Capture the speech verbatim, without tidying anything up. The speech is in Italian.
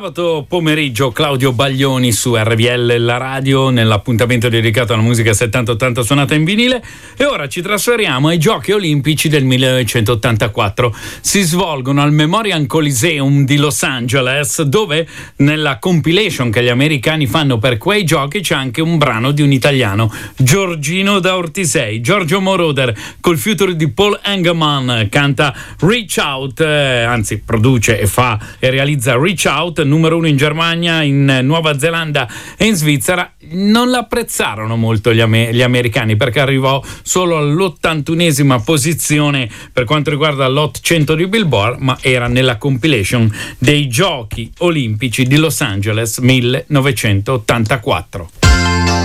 Sabato pomeriggio Claudio Baglioni su R V L, la radio, nell'appuntamento dedicato alla musica settanta ottanta suonata in vinile. E ora ci trasferiamo ai Giochi Olimpici del millenovecentottantaquattro. Si svolgono al Memorial Coliseum di Los Angeles, dove nella compilation che gli americani fanno per quei giochi c'è anche un brano di un italiano, Giorgino da Ortisei. Giorgio Moroder col feature di Paul Engelman canta Reach Out, eh, anzi produce e fa e realizza Reach Out, numero uno in Germania, in Nuova Zelanda e in Svizzera. Non l'apprezzarono molto gli, am- gli americani, perché arrivò solo all'ottantunesima posizione per quanto riguarda l'Hot cento di Billboard, ma era nella compilation dei Giochi Olimpici di Los Angeles millenovecentottantaquattro.